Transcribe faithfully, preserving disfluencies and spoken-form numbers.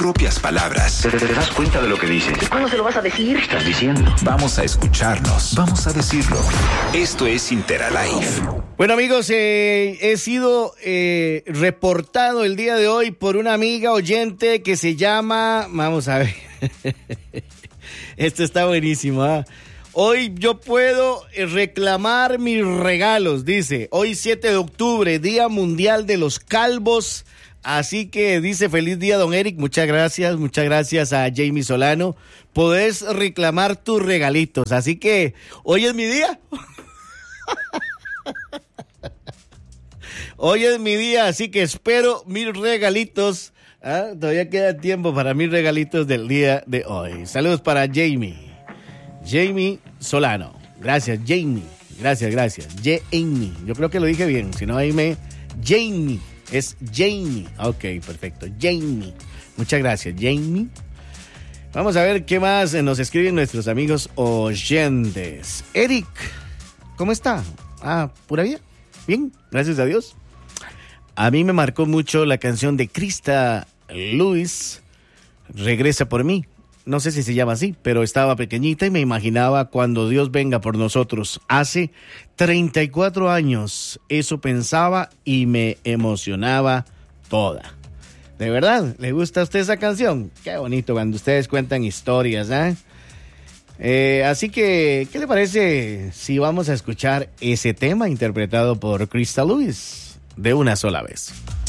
propias palabras. ¿Te, te das cuenta de lo que dices? ¿Cuándo se lo vas a decir? ¿Qué estás diciendo? Vamos a escucharnos. Vamos a decirlo. Esto es Interalife. Bueno, amigos, eh, he sido eh, reportado el día de hoy por una amiga oyente que se llama... Vamos a ver. Esto está buenísimo, ¿eh? Hoy yo puedo reclamar mis regalos, dice. Hoy siete de octubre, Día Mundial de los Calvos. Así que dice, feliz día, don Eric. Muchas gracias, muchas gracias a Jamie Solano. Podés reclamar tus regalitos. Así que hoy es mi día. Hoy es mi día, así que espero mis regalitos. ¿Ah? Todavía queda tiempo para mis regalitos del día de hoy. Saludos para Jamie. Jamie Solano. Gracias, Jamie. Gracias, gracias. Jamie. Yo creo que lo dije bien. Si no, ahí me... Jamie. Es Jamie. Ok, perfecto. Jamie. Muchas gracias, Jamie. Vamos a ver qué más nos escriben nuestros amigos oyentes. Eric, ¿cómo está? Ah, ¿pura vida? Bien, gracias a Dios. A mí me marcó mucho la canción de Krista Lewis, Regresa por mí. No sé si se llama así, pero estaba pequeñita y me imaginaba cuando Dios venga por nosotros. Hace treinta y cuatro años eso pensaba y me emocionaba toda. ¿De verdad? ¿Le gusta a usted esa canción? Qué bonito cuando ustedes cuentan historias, ¿eh? Eh, así que, ¿qué le parece si vamos a escuchar ese tema interpretado por Krista Lewis de una sola vez?